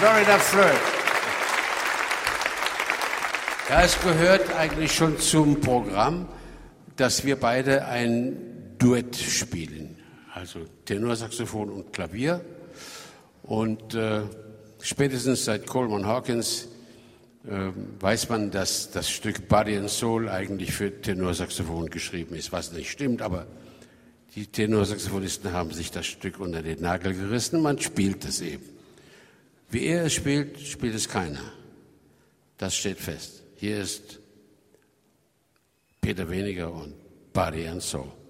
Florida Third. Ja, es gehört eigentlich schon zum Programm, dass wir beide ein Duett spielen. Also Tenorsaxophon und Klavier. Und spätestens seit Coleman Hawkins weiß man, dass das Stück Body and Soul eigentlich für Tenorsaxophon geschrieben ist, was nicht stimmt, aber die Tenorsaxophonisten haben sich das Stück unter den Nagel gerissen, man spielt es eben. Wie er es spielt, spielt es keiner. Das steht fest. Hier ist Peter Weniger und Body and Soul.